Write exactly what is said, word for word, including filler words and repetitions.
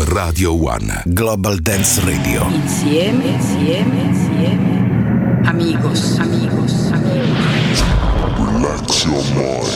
Radio One. Global Dance Radio. Insieme, insieme, insieme. Amigos, amigos, amigos. Relax your mind.